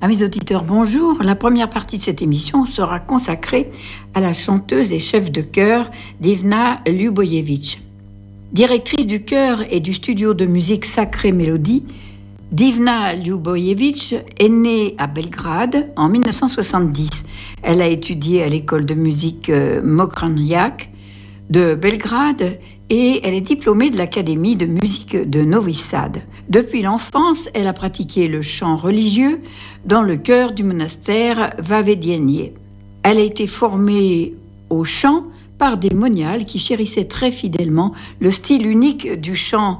Amis auditeurs, bonjour. La première partie de cette émission sera consacrée à la chanteuse et chef de chœur Divna Ljubojević. Directrice du chœur et du studio de musique Sacrée Mélodie, Divna Ljubojević est née à Belgrade en 1970. Elle a étudié à l'école de musique Mokranjac de Belgrade et elle est diplômée de l'Académie de musique de Novi Sad. Depuis l'enfance, elle a pratiqué le chant religieux dans le chœur du monastère Vavedieniye. Elle a été formée au chant par des moniales qui chérissaient très fidèlement le style unique du chant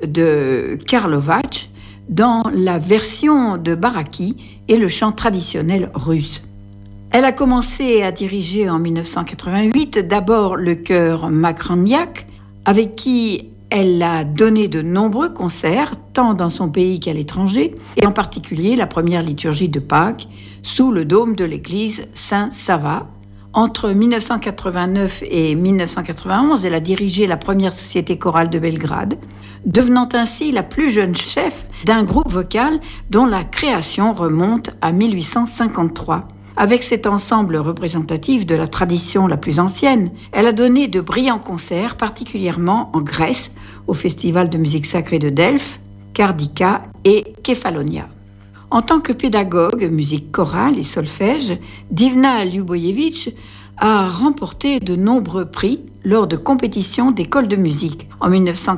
de Karlovac dans la version de Baraki et le chant traditionnel russe. Elle a commencé à diriger en 1988 d'abord le chœur Mokranjac, avec qui elle a donné de nombreux concerts, tant dans son pays qu'à l'étranger, et en particulier la première liturgie de Pâques, sous le dôme de l'église Saint-Sava. Entre 1989 et 1991, elle a dirigé la première société chorale de Belgrade, devenant ainsi la plus jeune chef d'un groupe vocal dont la création remonte à 1853. Avec cet ensemble représentatif de la tradition la plus ancienne, elle a donné de brillants concerts, particulièrement en Grèce, au Festival de musique sacrée de Delphes, Kardika et Kefalonia. En tant que pédagogue, musique chorale et solfège, Divna Ljubojević a remporté de nombreux prix lors de compétitions d'écoles de musique. En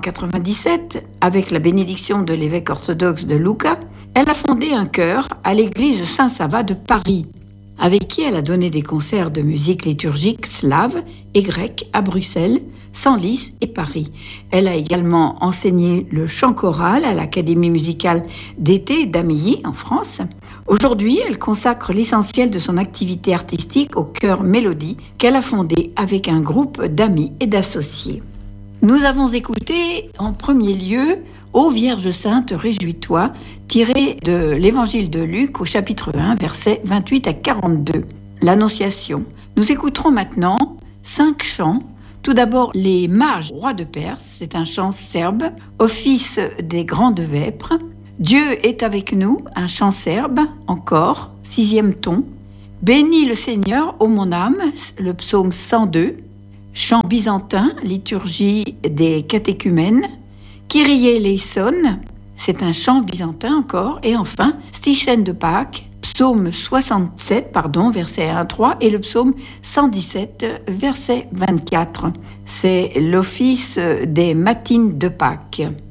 1997, avec la bénédiction de l'évêque orthodoxe de Lucca, elle a fondé un chœur à l'église Saint-Sava de Paris, avec qui elle a donné des concerts de musique liturgique slave et grecque à Bruxelles, Senlis et Paris. Elle a également enseigné le chant choral à l'Académie musicale d'été d'Amilly en France. Aujourd'hui, elle consacre l'essentiel de son activité artistique au chœur Mélodie qu'elle a fondé avec un groupe d'amis et d'associés. Nous avons écouté en premier lieu « Ô Vierge Sainte, réjouis-toi » tiré de l'Évangile de Luc au chapitre 1, versets 28 à 42, l'Annonciation. Nous écouterons maintenant 5 chants. Tout d'abord, les Mages Rois de Perse, c'est un chant serbe, Office des Grandes Vêpres. Dieu est avec nous, un chant serbe, encore, 6e ton. Bénis le Seigneur, ô mon âme, le psaume 102. Chant byzantin, liturgie des catéchumènes. Kyrie eleison, c'est un chant byzantin encore. Et enfin, Stichen de Pâques, psaume 67, verset 1 à 3, et le psaume 117, verset 24. C'est l'office des matines de Pâques.